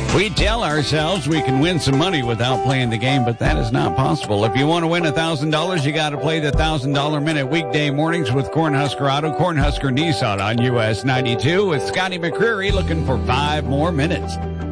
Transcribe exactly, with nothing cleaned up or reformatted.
We tell ourselves we can win some money without playing the game, but that is not possible. If you want to win one thousand dollars, you got to play the one thousand dollars Minute weekday mornings with Cornhusker Auto, Cornhusker Nissan on U S ninety-two with Scotty McCreery looking for five more minutes.